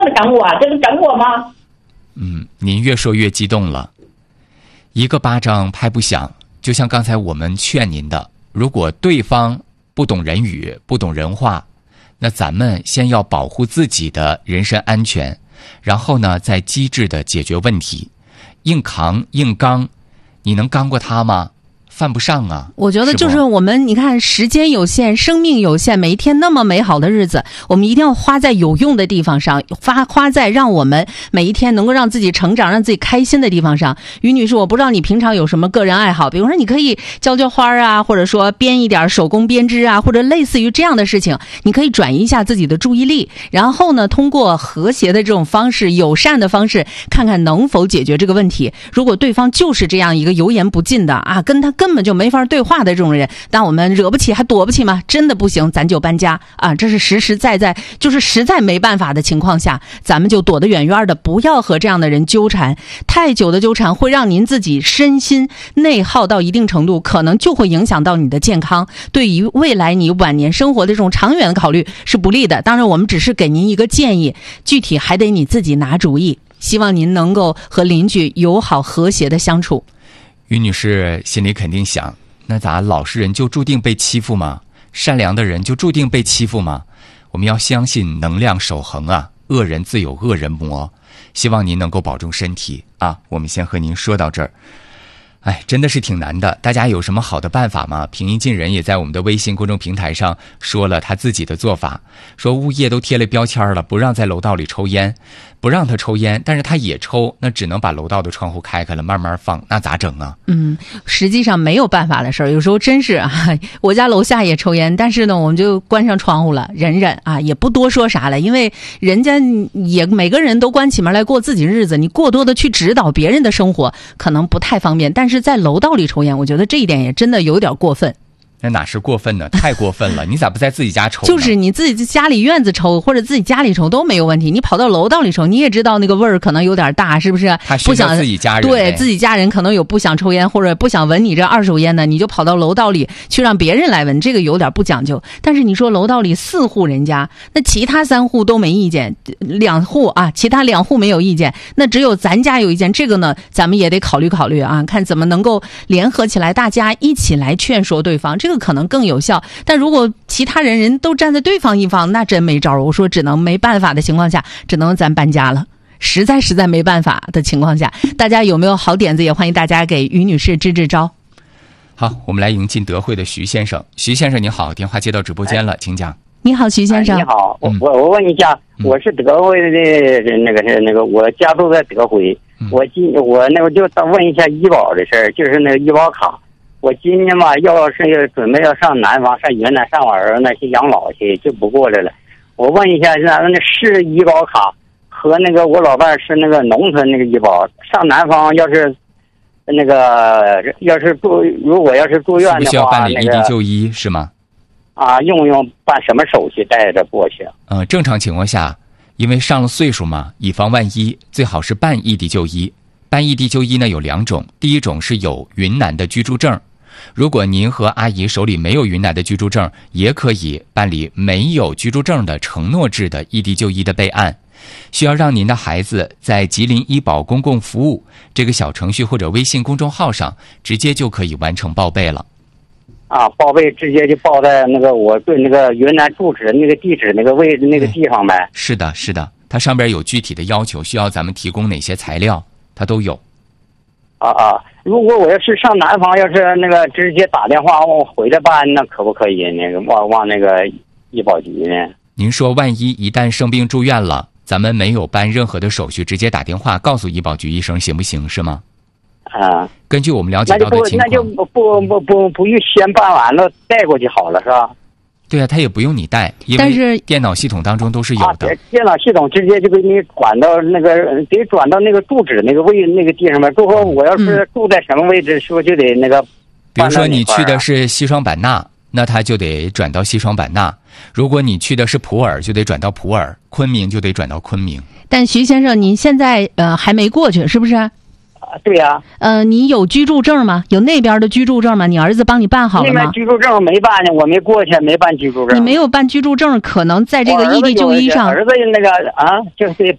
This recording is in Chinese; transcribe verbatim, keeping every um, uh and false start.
整我，这是整我吗？ 嗯，您越说越激动了。一个巴掌拍不响，就像刚才我们劝您的，如果对方不懂人语，不懂人话，那咱们先要保护自己的人身安全，然后呢再机智的解决问题。硬扛硬刚，你能刚过他吗？犯不上啊。 我觉得就是我们，你看时间有限，生命有限，每一天那么美好的日子，我们一定要花在有用的地方上，花花在让我们每一天能够让自己成长、让自己开心的地方上。于女士，我不知道你平常有什么个人爱好，比如说你可以浇浇花啊，或者说编一点手工编织啊，或者类似于这样的事情，你可以转移一下自己的注意力，然后呢，通过和谐的这种方式、友善的方式，看看能否解决这个问题。如果对方就是这样一个油盐不进的啊，跟他根本就没法对话的这种人，但我们惹不起还躲不起吗？真的不行，咱就搬家啊！这是实实在在，就是实在没办法的情况下，咱们就躲得远远的，不要和这样的人纠缠。太久的纠缠会让您自己身心内耗到一定程度，可能就会影响到你的健康，对于未来你晚年生活的这种长远的考虑是不利的。当然，我们只是给您一个建议，具体还得你自己拿主意。希望您能够和邻居友好和谐的相处。 于女士心里肯定想，那咋老实人就注定被欺负吗？善良的人就注定被欺负吗？我们要相信能量守恒啊，恶人自有恶人磨。希望您能够保重身体啊。我们先和您说到这儿。哎，真的是挺难的，大家有什么好的办法吗？平易近人也在我们的微信公众平台上说了他自己的做法，说物业都贴了标签了，不让在楼道里抽烟，不让他抽烟，但是他也抽，那只能把楼道的窗户开开了，慢慢放，那咋整啊？ 嗯，实际上没有办法的事儿，有时候真是啊，我家楼下也抽烟，但是呢，我们就关上窗户了，忍忍啊，也不多说啥了，因为人家也每个人都关起门来过自己日子，你过多的去指导别人的生活，可能不太方便。但是在楼道里抽烟，我觉得这一点也真的有点过分。 那哪是过分呢？太过分了！你咋不在自己家抽呢？ 就是你自己家里院子抽，或者自己家里抽都没有问题。你跑到楼道里抽，你也知道那个味儿可能有点大，是不是？ 他不想自己家人， 对自己家人可能有不想抽烟或者不想闻你这二手烟的，你就跑到楼道里去让别人来闻，这个有点不讲究。但是你说楼道里四户人家，那其他三户都没意见，两户啊，其他两户没有意见，那只有咱家有意见，这个呢，咱们也得考虑考虑啊，看怎么能够联合起来，大家一起来劝说对方，这个可能更有效。但如果其他人人都站在对方一方，那真没招。我说只能没办法的情况下，只能咱搬家了。实在实在没办法的情况下，大家有没有好点子？也欢迎大家给于女士支支招。 好，我们来迎进德惠的徐先生。徐先生您好，电话接到直播间了，请讲。 你好，徐先生。 你好，我我我问一下，我是德惠的那个是那个，我家住在德惠。我今我那个就问一下医保的事儿，就是那个医保卡。我今年嘛，要是准备要上南方、上云南、上我儿子那些养老去，就不过来了。我问一下，那那市医保卡和那个我老伴是那个农村那个医保，上南方要是那个要是住，如果要是住院的话， 需不需要办理异地就医、那个、是吗？ 啊，用不用办什么手续带着过去？ 嗯，正常情况下，因为上了岁数嘛，以防万一，最好是办异地就医。办异地就医呢有两种，第一种是有云南的居住证。如果您和阿姨手里没有云南的居住证，也可以办理没有居住证的承诺制的异地就医的备案。需要让您的孩子在吉林医保公共服务这个小程序或者微信公众号上直接就可以完成报备了。 啊，报备直接就报在那个我对那个云南住址那个地址那个位置那个地方呗。 是的，是的，它上边有具体的要求，需要咱们提供哪些材料，它都有。 啊啊！如果我要是上南方，要是那个直接打电话我回来办，那可不可以？那个往往那个医保局呢？ 您说，万一一旦生病住院了，咱们没有办任何的手续，直接打电话告诉医保局医生行不行？是吗？ 啊， 根据我们了解到的情况， 那就不不不不不用先办完了带过去好了，是吧？ 对啊，他也不用你带，因为电脑系统当中都是有的。 啊、电脑系统直接就给你管到那个，得转到那个住址那个位那个地方面。之后我要是住在什么位置，是不是就得那个？ 比如说你去的是西双版纳，那他就得转到西双版纳；如果你去的是普洱，就得转到普洱；昆明就得转到昆明。 但徐先生，您现在呃还没过去，是不是？ 对呀、啊， 呃，你有居住证吗？有那边的居住证吗？你儿子帮你办好了吗？ 那边居住证没办呢，我没过去，没办居住证。 你没有办居住证，可能在这个异地就医上， 儿子那个啊，就是